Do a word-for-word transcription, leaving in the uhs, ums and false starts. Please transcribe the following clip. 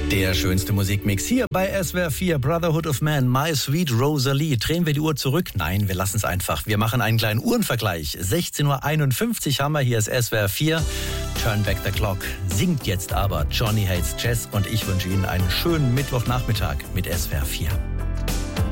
Der schönste Musikmix hier bei S W R vier, Brotherhood of Man, My Sweet Rosalie. Drehen wir die Uhr zurück? Nein, wir lassen es einfach. Wir machen einen kleinen Uhrenvergleich. sechzehn Uhr einundfünfzig haben wir, hier ist S W R vier. Turn back the clock. Singt jetzt aber Johnny Hates Jazz und ich wünsche Ihnen einen schönen Mittwochnachmittag mit S W R vier.